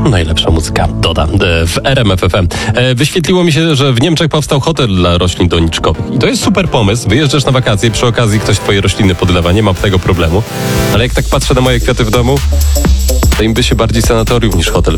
najlepsza muzyka, dodam, w RMF FM. Wyświetliło mi się, że w Niemczech powstał hotel dla roślin doniczkowych. I to jest super pomysł. Wyjeżdżasz na wakacje, przy okazji ktoś twoje rośliny podlewa, nie ma tego problemu. Ale jak tak patrzę na moje kwiaty w domu, to im by się bardziej sanatorium niż hotel